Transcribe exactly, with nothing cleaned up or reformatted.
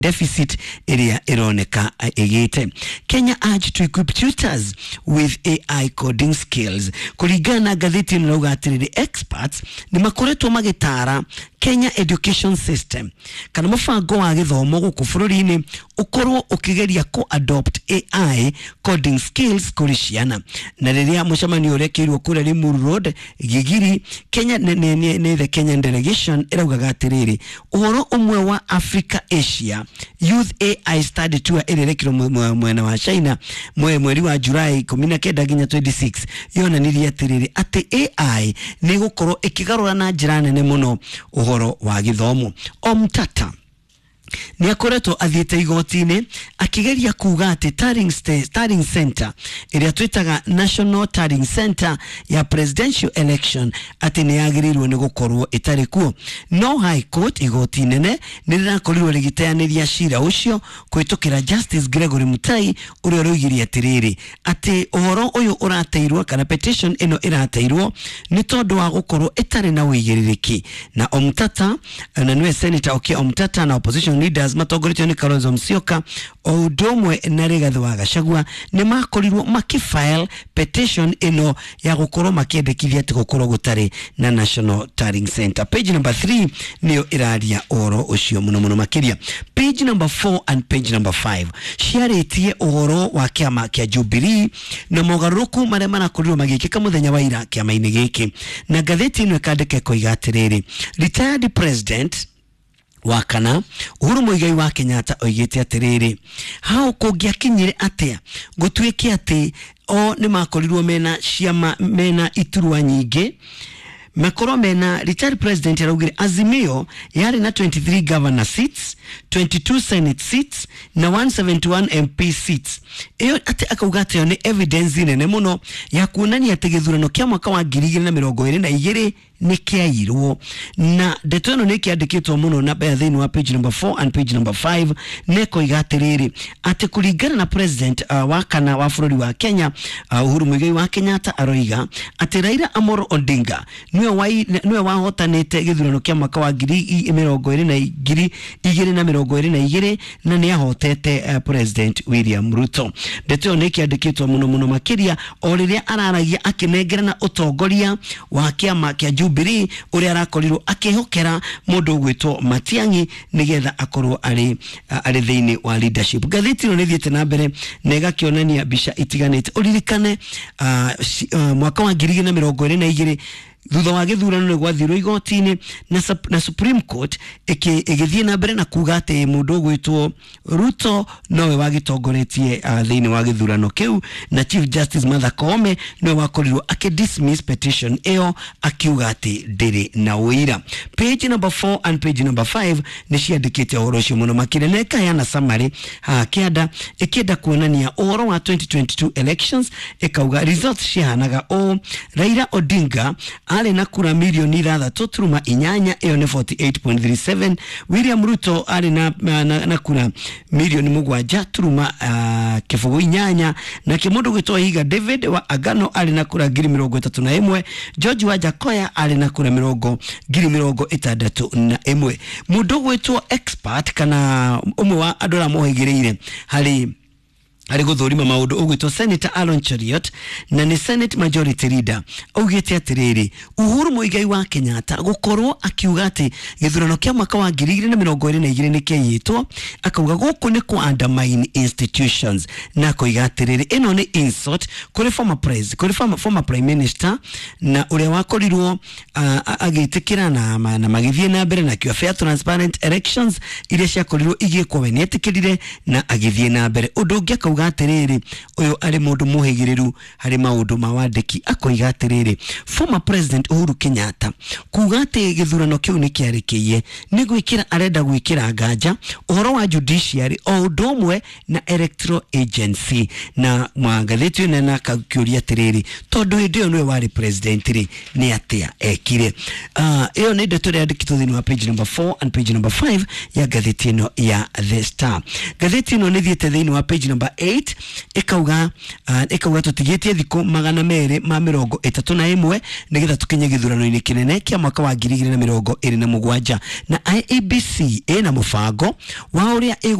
deficit area ironeka egete. Kenya urged to equip tutors with A I coding skills. Kuligana gazeti linalogatiri experts ni makoretwo magitara Kenya education system kana mufango wa githomo guku bururi-ini ukorwo ukigeria ko adopt A I coding skills kuri ciana. Na riria mucemanio urekirwo kuri Limuru Road Gigiri, Kenya ne the Kenyan delegation iraugaga atiriri uhoro umwe wa Africa Asia Youth A I study tour irerekirwo mwena wa China mwe mweri wa Julai kumi na kenda nginya twenty-six yonanirie atiriri ati A I ni gukorwo ikigarura na njira nene muno uhoro wa githomo. Omtata ni akoretwo athiete igoti-ini akigeria kuga ati Turing Turing Center iria twitaga National Turing Center ya presidential election ati ni yagirirwo ni gukorwo itari kuo. No High Court igoti nene ni rirakorirwo rigiteaniria cira ucio kwitukira Justice Gregory Mutai uria roigirie atiriri ati uhoro uyu urateirwo kana petition ino irateirwo ni tondu wa gukorwo itari na wigiririki. Na Omtata na niwe senator okia Omtata na opposition leaders matogoretio ni Kalonzo Musyoka o udomwe na Rigathi wa Gachagua ni makorirwo makifile petition ino ya gukorwo makiendekithia ati gukorwo gutari na National Turing Center. Page number three niyo iraria oro ucio muno muno makiria. Page number four and page number five ciaretie uhoro wa kiama kia Jubilee na mogaruku maria marakorirwo magikika muthenya wa ira kiama-ini giki. Na gatheti ino ikandike koiga atiriri retired president wakana Uhuru Muigai wa Kenyatta oigite atiriri hao kungiakinyire atia gutwike ati o ni makorirwo mena ciama mena iturwa nyingi makoro mena retired president araugire Azimio yari na twenty-three governor seats, twenty-two senate seats na one hundred seventy-one M P seats. Eyo ati akauga ati ni evidence nene muno ya kuonania ati githurano kia mwaka wa ngiri igĩrĩ na mĩrongo ĩrĩ na igĩrĩ ni kiairwo. Na ndeto ĩno ni kiandikitwo muno na baya thĩinĩ wa page number four and page number five neko igatiriri ati kuringana na president uh, wa kana wa bũrũri wa Kenya uh, Uhuru Muigai wa Kenyatta aroiga ati Raila Amolo Odinga niwe wa niwe wahotanite githurano kia mwaka wa ngiri mĩrongo ĩrĩ na ngiri igĩrĩ na mĩrongo ĩrĩ na igĩrĩ na ni ahotete uh, president William Ruto. Ndeto ĩno ni kiandikitwo muno muno makiria o riria araragia akinengerana utongoria wa kiama kia Jubilee uria arakorirwo akihokera mundu gwitwo Matiang'i nigetha akorwo ari ari thiini wa leadership. Gatheti ino nithiete na mbere na igakionania bica itiganite. Uririkane uh, uh, mwaka wa ngiri igĩrĩ na mĩrongo ĩrĩ na igĩrĩ thutha wa githurano ni gwathirwo igoti-ini na, na Supreme Court igithie na mbere na kuga ati mundu gwitwo Ruto nowe wagitongoretie uh, thiini wa githurano kiu na Chief Justice Martha Koome nowe wakorirwo akidismiss petition eyo akiuga ati ndiri na uira. Page number four and page number five ni ciandikite uhoro ucio muno makire na ikayana summary ha kianda ikienda kuonania uhoro wa twenty twenty-two elections ikauga results cihanaga o Raila Odinga ale na kura milioni ithathatũ turuma inyanya eyo ni forty-eight point three seven. William Ruto ale na, na, na kura milioni mũgwanja turuma uh, kifungu inyanya na kimundu gwitwo Higa David wa Agano ale na kura ngiri mĩrongo ĩtatũ na ĩmwe. George Wajakoya ale na kura mĩrongo ngiri mĩrongo ĩtandatũ na ĩmwe. Mundu gwitwo expert kana umwe wa andũ arĩa mohĩgĩrĩire hari ari guthurima maundu ugwitwo Senator Aaron Cheriot na ni Senate Majority Leader augite atiriri Uhuru Muigai wa Kenyatta gukorwo akiuga ati githurano kia mwaka wa ngiri igĩrĩ na mĩrongo ĩrĩ na igĩrĩ ni kianyitwo akauga guku ni ku undermine institutions na koiga atiriri ino ni insult kuri former president kuri former, former prime minister na uria wakorirwo uh, agitikira na, na magithie na mbere na kio fair transparent elections iria ciakorirwo igikwo we ni etikirire na agithie na mbere. Undu ungi akauga atiriri uyu ari mundu muhigiriru hari maundu mawandiki akoiga atiriri former president Uhuru Kenyatta kuga ati githurano kiu ni kiarikiye ni gwikira arenda gwikira nganja uhoro wa judiciary o ndomwe na electoral agency na mwangatheti na na kakiuria atiriri tondu ndio niwe wari president ri ni atia ekire. Ah uh, iyo ni ndeto yandikitwo thini wa page number four and page number five ya gatheti ino ya The Star. Gatheti ino ni thiete thini wa page number eight ikauga uh, ikauga tutigetie thiko magana mere ma mirongo itatu na imwe nigetha tukinye githurano-ini kinene kia mwaka wa ngiri igĩrĩ na mĩrongo ĩrĩ na mũgwanja na I E B C ina mufango wa uria